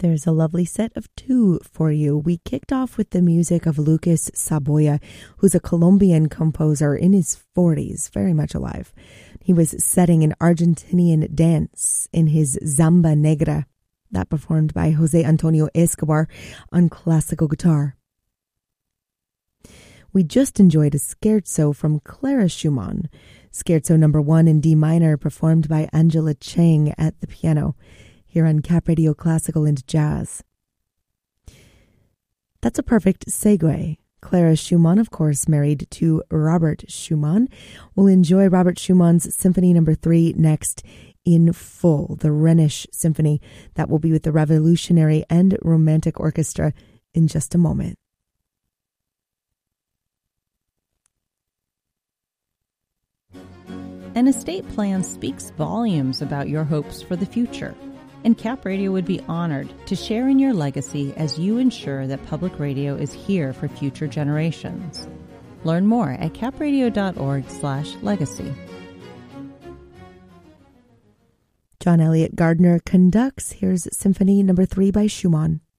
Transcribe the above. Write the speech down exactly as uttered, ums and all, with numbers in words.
There's a lovely set of two for you. We kicked off with the music of Lucas Saboya, who's a Colombian composer in his forties, very much alive. He was setting an Argentinian dance in his Zamba Negra, that performed by Jose Antonio Escobar on classical guitar. We just enjoyed a scherzo from Clara Schumann, scherzo number one in D minor, performed by Angela Chang at the piano, here on Cap Radio Classical and Jazz. That's a perfect segue. Clara Schumann, of course, married to Robert Schumann. We'll enjoy Robert Schumann's Symphony number three next in full, the Rhenish Symphony. That will be with the Revolutionary and Romantic Orchestra in just a moment. An estate plan speaks volumes about your hopes for the future, and Cap Radio would be honored to share in your legacy as you ensure that public radio is here for future generations. Learn more at capradio.org slash legacy. John Elliott Gardner conducts. Here's Symphony number three by Schumann.